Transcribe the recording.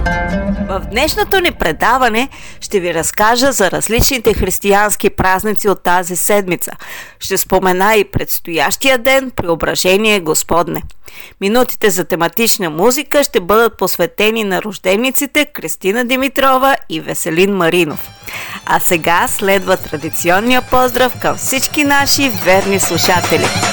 В днешното ни предаване ще ви разкажа за различните християнски празници от тази седмица. Ще спомена и предстоящия ден Преображение Господне. Минутите за тематична музика ще бъдат посветени на рождениците Кристина Димитрова и Веселин Маринов. А сега следва традиционния поздрав към всички наши верни слушатели.